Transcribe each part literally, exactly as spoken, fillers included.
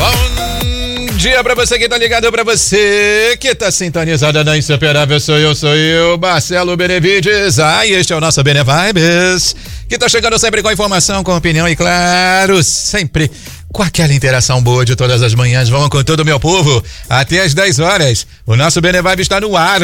Bom dia pra você que tá ligado, pra você que tá sintonizado na Insuperável. Sou eu, sou eu, Marcelo Benevides. Ah, e este é o nosso Bene Vibes, que tá chegando sempre com informação, com opinião e, claro, sempre com aquela interação boa de todas as manhãs. Vamos com todo o meu povo até às dez horas. O nosso Bene Vibes está no ar.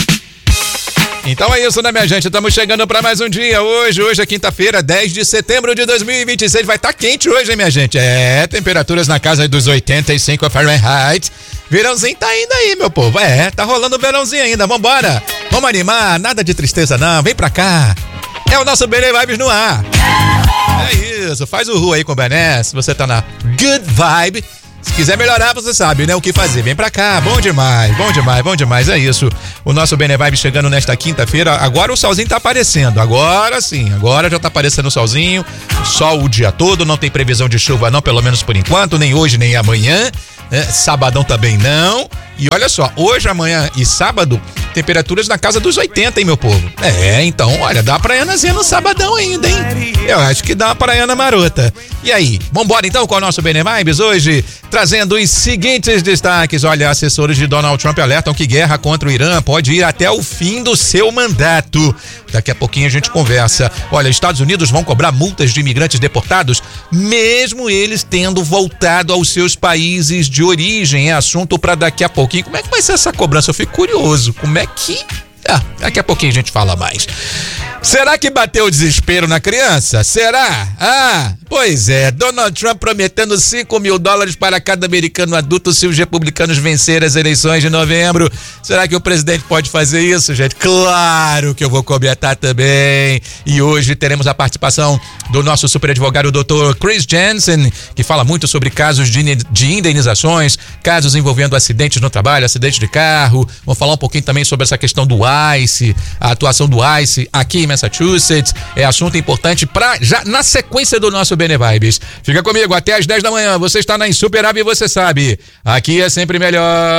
Então é isso, né, minha gente? Estamos chegando para mais um dia. Hoje, hoje é quinta-feira, dez de setembro de dois mil e vinte e seis. Vai estar tá quente hoje, hein, minha gente? É, temperaturas na casa dos oitenta e cinco Fahrenheit. Verãozinho tá indo aí, meu povo. É, tá rolando o verãozinho ainda. Vambora. Vamos animar. Nada de tristeza, não. Vem pra cá. É o nosso Bene Vibes no ar. É isso. Faz o ru aí com o Bené. Se você tá na good vibe. Se quiser melhorar, você sabe, né, o que fazer. Vem pra cá, bom demais, bom demais, bom demais, é isso. O nosso Bene Vibe chegando nesta quinta-feira. Agora o solzinho tá aparecendo, agora sim, agora já tá aparecendo o solzinho. Sol o dia todo, não tem previsão de chuva não, pelo menos por enquanto, nem hoje, nem amanhã. É, sabadão também não. E olha só, hoje, amanhã e sábado, temperaturas na casa dos oitenta, hein, meu povo? É, então, olha, dá uma praianazinha no sabadão ainda, hein? Eu acho que dá uma praiana marota. E aí, vambora então com o nosso Bene Vibes hoje, trazendo os seguintes destaques. Olha, assessores de Donald Trump alertam que guerra contra o Irã pode ir até o fim do seu mandato. Daqui a pouquinho a gente conversa. Olha, Estados Unidos vão cobrar multas de imigrantes deportados, mesmo eles tendo voltado aos seus países de origem. É assunto para daqui a pouquinho. Como é que vai ser essa cobrança? Eu fico curioso. Como é que... Ah, daqui a pouquinho a gente fala mais. Será que bateu o desespero na criança? Será? Ah, pois é. Donald Trump prometendo cinco mil dólares para cada americano adulto se os republicanos vencerem as eleições de novembro. Será que o presidente pode fazer isso, gente? Claro que eu vou comentar também. E hoje teremos a participação do nosso super advogado, o doutor Chris Jensen, que fala muito sobre casos de, de indenizações, casos envolvendo acidentes no trabalho, acidentes de carro. Vamos falar um pouquinho também sobre essa questão do ICE, a atuação do ICE aqui em Massachusetts. É assunto importante para já na sequência do nosso Bene Vibes. Fica comigo até às dez da manhã. Você está na Insuperável e você sabe, aqui é sempre melhor.